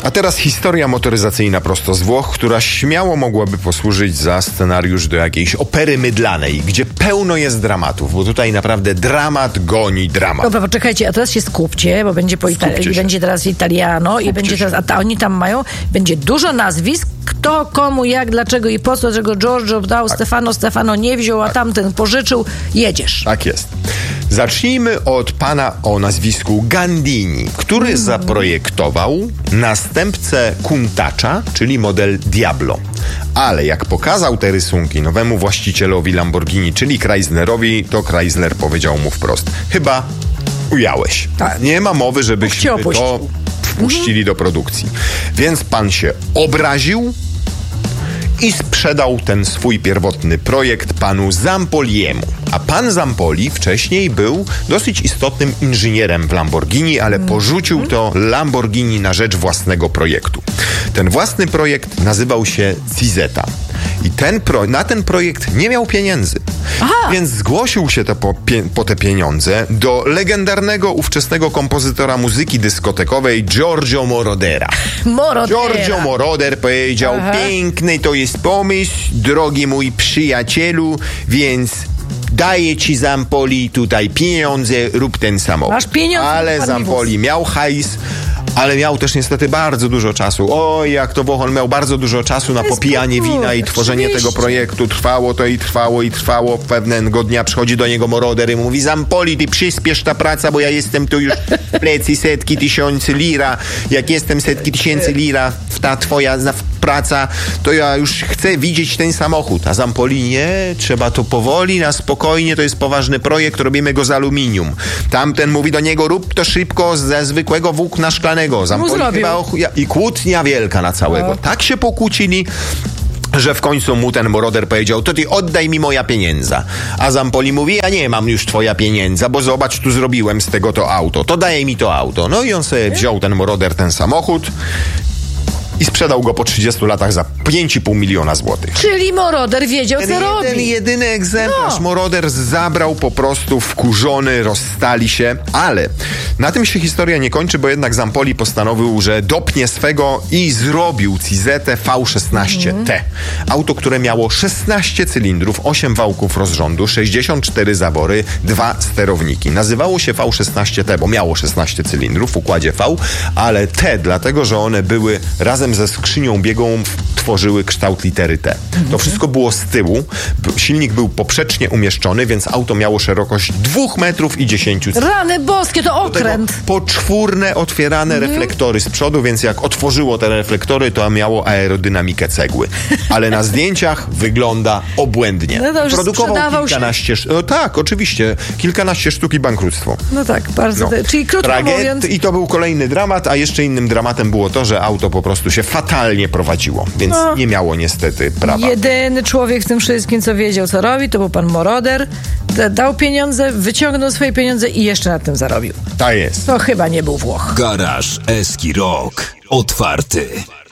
A teraz historia motoryzacyjna prosto z Włoch, która śmiało mogłaby posłużyć za scenariusz do jakiejś opery mydlanej, gdzie pełno jest dramatów, bo tutaj naprawdę dramat goni dramat. Dobra, poczekajcie, a teraz się skupcie, bo będzie będzie teraz Italiano i będzie teraz, a oni tam mają, będzie dużo nazwisk, kto, komu, jak, dlaczego i po co, dlaczego Giorgio dał, tak. Stefano nie wziął, a tamten pożyczył, jedziesz. Tak jest. Zacznijmy od pana o nazwisku Gandini, który zaprojektował następcę Countacza, czyli model Diablo. Ale jak pokazał te rysunki nowemu właścicielowi Lamborghini, czyli Chryslerowi, to Chrysler powiedział mu wprost: chyba ująłeś. Tak. Nie ma mowy, żebyśmy to wpuścili do produkcji. Więc pan się obraził i sprzedał ten swój pierwotny projekt panu Zampoliemu. A pan Zampoli wcześniej był dosyć istotnym inżynierem w Lamborghini, ale porzucił to Lamborghini na rzecz własnego projektu. Ten własny projekt nazywał się Cizeta. I na ten projekt nie miał pieniędzy. Aha. Więc zgłosił się po te pieniądze do legendarnego ówczesnego kompozytora muzyki dyskotekowej Giorgio Morodera. Giorgio Moroder powiedział: piękny to jest pomysł, drogi mój przyjacielu, więc daję ci, Zampoli, tutaj pieniądze, rób ten samochód. Masz pieniądze, ale Zampoli miał hajs, ale miał też niestety bardzo dużo czasu. Oj, jak to Włoch, on miał bardzo dużo czasu na popijanie wina i tworzenie tego projektu. Trwało to i trwało. Pewnego dnia przychodzi do niego Moroder i mówi: Zampoli, ty przyspiesz ta praca, bo ja jestem tu już w plecy setki tysięcy lira. Jak jestem setki tysięcy lira, ta twoja praca, to ja już chcę widzieć ten samochód. A Zampoli: nie, trzeba to powoli, na spokojnie, to jest poważny projekt, robimy go z aluminium. Tamten mówi do niego: rób to szybko ze zwykłego włókna szklanego. Zampoli chyba i kłótnia wielka na całego. Tak się pokłócili, że w końcu mu ten Moroder powiedział: to ty oddaj mi moja pieniędza. A Zampoli mówi: ja nie mam już twoja pieniędza, bo zobacz, tu zrobiłem z tego to auto. To daj mi to auto. No i on sobie wziął, ten Moroder, ten samochód i sprzedał go po 30 latach za 5,5 miliona złotych. Czyli Moroder wiedział, co robi. Ten jedyny egzemplarz Moroder zabrał po prostu wkurzony, rozstali się, ale na tym się historia nie kończy, bo jednak Zampoli postanowił, że dopnie swego i zrobił Cizetę V16T. Auto, które miało 16 cylindrów, 8 wałków rozrządu, 64 zawory, 2 sterowniki. Nazywało się V16T, bo miało 16 cylindrów w układzie V, ale T, dlatego że one były razem ze skrzynią biegową tworzyły kształt litery T. To wszystko było z tyłu. Silnik był poprzecznie umieszczony, więc auto miało szerokość 2 metrów i 10 cm. Rany boskie, to okręt. Poczwórne, otwierane reflektory z przodu, więc jak otworzyło te reflektory, to miało aerodynamikę cegły. Ale na zdjęciach wygląda obłędnie. No to produkował kilkanaście sztuk. Tak, oczywiście. Kilkanaście sztuk i bankructwo. No tak, bardzo. Czyli krótko mówiąc... I to był kolejny dramat, a jeszcze innym dramatem było to, że auto po prostu się fatalnie prowadziło, więc nie miało niestety prawa. Jedyny człowiek w tym wszystkim, co wiedział, co robi, to był pan Moroder. Dał pieniądze, wyciągnął swoje pieniądze i jeszcze na tym zarobił. Tak jest. To chyba nie był Włoch. Garaż Eski Rock. Otwarty.